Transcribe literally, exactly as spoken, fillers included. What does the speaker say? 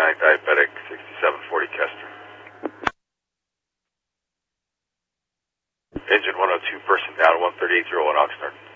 nine diabetic, sixty-seven forty Kester. Engine one oh two, person down, one thirty-eight oh one Oxnard.